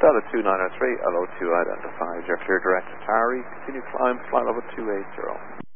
Delta 2903, LO2 identified. You're clear direct to Tarry. Continue climb, flight level 280.